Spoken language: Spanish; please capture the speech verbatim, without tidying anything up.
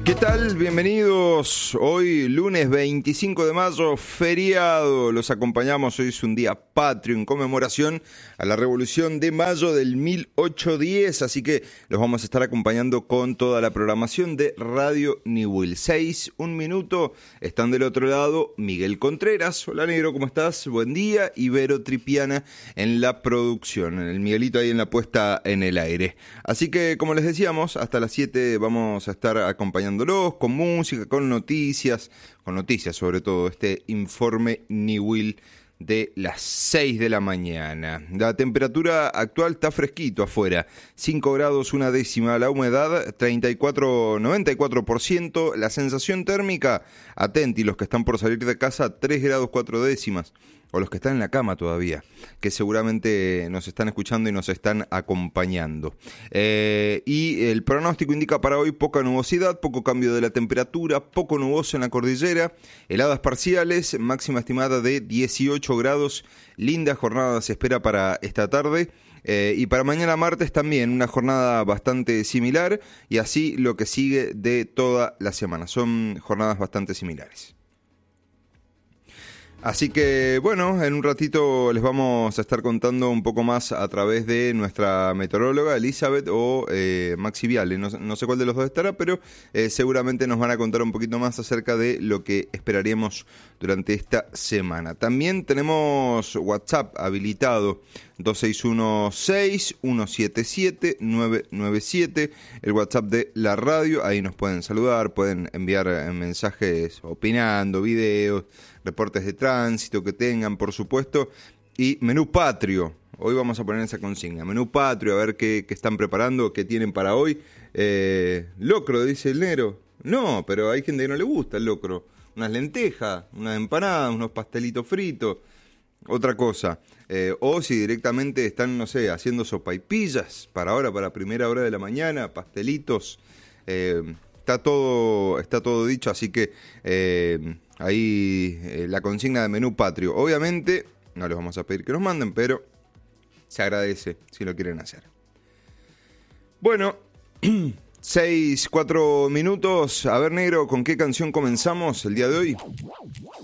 ¿Qué tal? Bienvenidos. Hoy, lunes veinticinco de mayo, feriado. Los acompañamos. Hoy es un día patrio en conmemoración a la Revolución de Mayo del mil ochocientos diez. Así que los vamos a estar acompañando con toda la programación de Radio Niwil. Seis, un minuto. Están del otro lado Miguel Contreras. Hola, negro, ¿cómo estás? Buen día. Y Vero Tripiana en la producción. El Miguelito ahí en la puesta en el aire. Así que, como les decíamos, hasta las siete vamos a estar acompañando con música, con noticias, con noticias sobre todo, este informe Niwil de las seis de la mañana. La temperatura actual está fresquito afuera, cinco grados una décima, la humedad treinta y cuatro, noventa y cuatro por ciento, la sensación térmica, atenti los que están por salir de casa, tres grados cuatro décimas. O los que están en la cama todavía, que seguramente nos están escuchando y nos están acompañando. Eh, y el pronóstico indica para hoy poca nubosidad, poco cambio de la temperatura, poco nuboso en la cordillera, heladas parciales, máxima estimada de dieciocho grados, linda jornada se espera para esta tarde. Eh, y para mañana martes también una jornada bastante similar y así lo que sigue de toda la semana. Son jornadas bastante similares. Así que, bueno, en un ratito les vamos a estar contando un poco más a través de nuestra meteoróloga Elizabeth o eh, Maxi Viale. No, no sé cuál de los dos estará, pero eh, seguramente nos van a contar un poquito más acerca de lo que esperaríamos durante esta semana. También tenemos WhatsApp habilitado, dos seis uno seis, uno siete siete, nueve nueve siete, el WhatsApp de la radio. Ahí nos pueden saludar, pueden enviar mensajes opinando, videos, reportes de tránsito que tengan, por supuesto, y menú patrio. Hoy vamos a poner esa consigna, menú patrio, a ver qué, qué están preparando, qué tienen para hoy. Eh, locro, dice el negro. No, pero hay gente que no le gusta el locro. Unas lentejas, unas empanadas, unos pastelitos fritos, otra cosa. Eh, o si directamente están, no sé, haciendo sopaipillas para ahora, para primera hora de la mañana, pastelitos. Eh, está todo, está todo dicho, así que eh, ahí eh, la consigna de menú patrio. Obviamente, no les vamos a pedir que nos manden, pero se agradece si lo quieren hacer. Bueno, seis, cuatro minutos. A ver, negro, ¿con qué canción comenzamos el día de hoy?